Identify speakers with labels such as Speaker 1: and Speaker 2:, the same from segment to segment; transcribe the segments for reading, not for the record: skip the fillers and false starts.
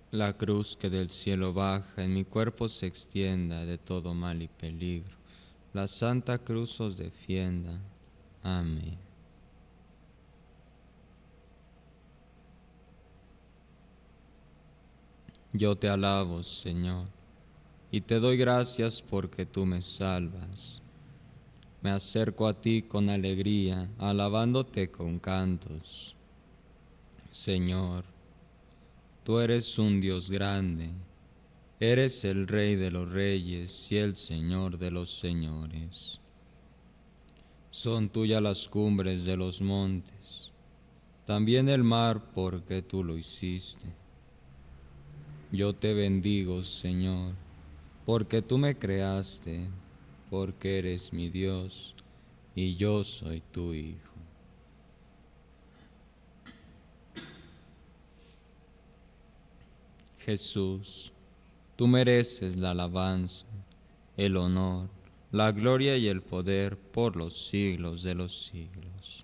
Speaker 1: La cruz que del cielo baja en mi cuerpo se extienda de todo mal y peligro. La Santa Cruz os defienda. Amén. Yo te alabo, Señor, y te doy gracias porque tú me salvas. Me acerco a ti con alegría, alabándote con cantos. Señor, tú eres un Dios grande, eres el Rey de los reyes y el Señor de los señores. Son tuyas las cumbres de los montes, también el mar porque tú lo hiciste. Yo te bendigo, Señor, porque tú me creaste, porque eres mi Dios y yo soy tu Hijo. Jesús, tú mereces la alabanza, el honor, la gloria y el poder por los siglos de los siglos.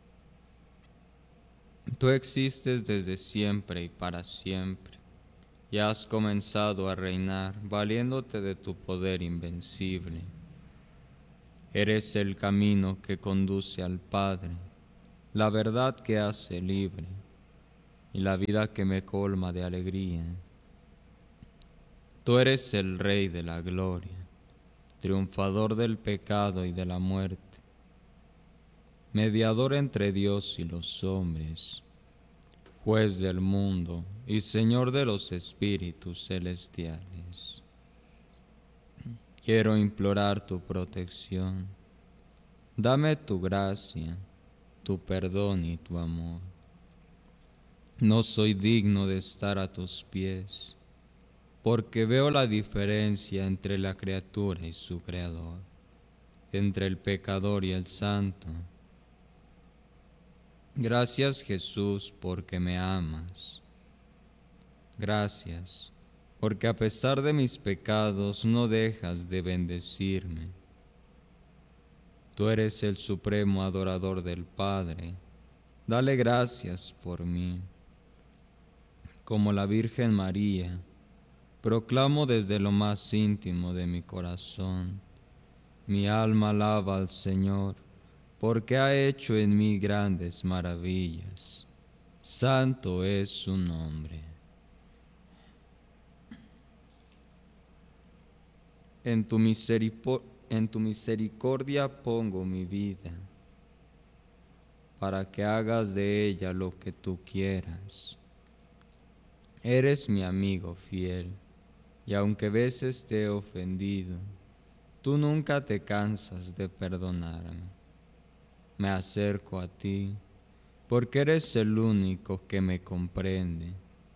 Speaker 1: Tú existes desde siempre y para siempre, y has comenzado a reinar valiéndote de tu poder invencible. Eres el camino que conduce al Padre, la verdad que hace libre, y la vida que me colma de alegría. Tú eres el Rey de la gloria, triunfador del pecado y de la muerte, mediador entre Dios y los hombres, juez del mundo y Señor de los espíritus celestiales. Quiero implorar tu protección. Dame tu gracia, tu perdón y tu amor. No soy digno de estar a tus pies, porque veo la diferencia entre la criatura y su creador, entre el pecador y el santo. Gracias, Jesús, porque me amas. Gracias, porque a pesar de mis pecados no dejas de bendecirme. Tú eres el supremo adorador del Padre. Dale gracias por mí. Como la Virgen María, proclamo desde lo más íntimo de mi corazón: mi alma alaba al Señor, porque ha hecho en mí grandes maravillas. Santo es su nombre. En tu misericordia pongo mi vida, para que hagas de ella lo que tú quieras. Eres mi amigo fiel, y aunque veces te he ofendido, tú nunca te cansas de perdonarme. Me acerco a ti, porque eres el único que me comprende.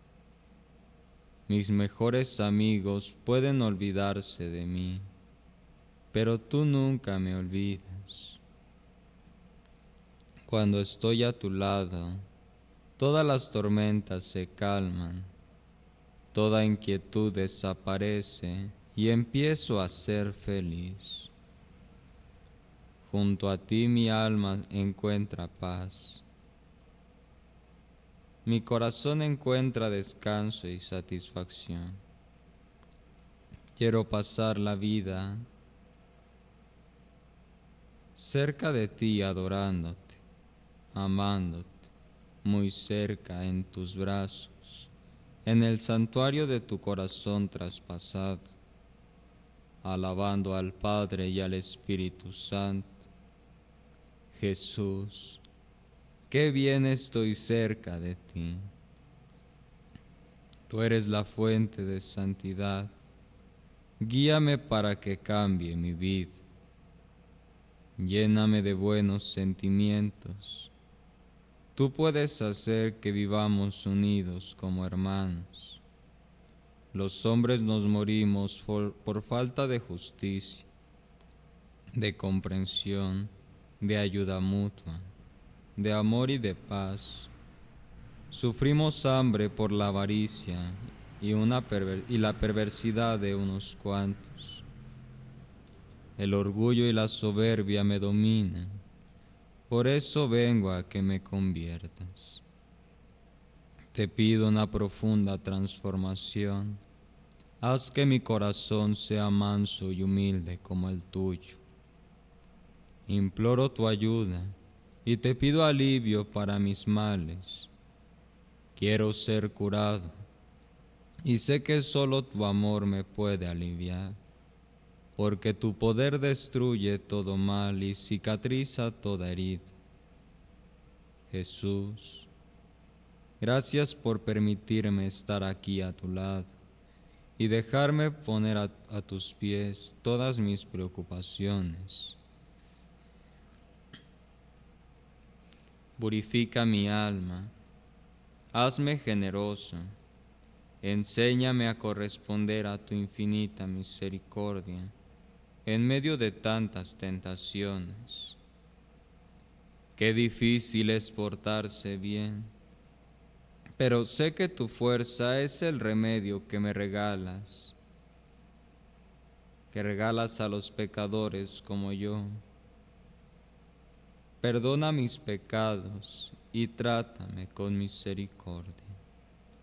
Speaker 1: Mis mejores amigos pueden olvidarse de mí, pero tú nunca me olvidas. Cuando estoy a tu lado, todas las tormentas se calman, toda inquietud desaparece y empiezo a ser feliz. Junto a ti mi alma encuentra paz. Mi corazón encuentra descanso y satisfacción. Quiero pasar la vida cerca de ti, adorándote, amándote, muy cerca en tus brazos, en el santuario de tu corazón traspasado, alabando al Padre y al Espíritu Santo. Jesús, qué bien estoy cerca de ti. Tú eres la fuente de santidad. Guíame para que cambie mi vida. Lléname de buenos sentimientos. Tú puedes hacer que vivamos unidos como hermanos. Los hombres nos morimos por falta de justicia, de comprensión, de ayuda mutua, de amor y de paz. Sufrimos hambre por la avaricia y la perversidad de unos cuantos. El orgullo y la soberbia me dominan. Por eso vengo a que me conviertas. Te pido una profunda transformación. Haz que mi corazón sea manso y humilde como el tuyo. Imploro tu ayuda y te pido alivio para mis males. Quiero ser curado y sé que solo tu amor me puede aliviar, porque tu poder destruye todo mal y cicatriza toda herida. Jesús, gracias por permitirme estar aquí a tu lado y dejarme poner a tus pies todas mis preocupaciones. Purifica mi alma, hazme generoso, enséñame a corresponder a tu infinita misericordia en medio de tantas tentaciones. Qué difícil es portarse bien, pero sé que tu fuerza es el remedio que regalas a los pecadores como yo. Perdona mis pecados y trátame con misericordia.